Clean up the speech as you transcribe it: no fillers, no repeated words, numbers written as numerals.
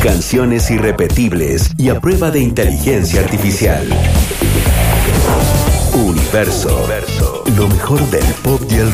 Canciones irrepetibles y a prueba de inteligencia artificial. Universo. Lo mejor del pop y el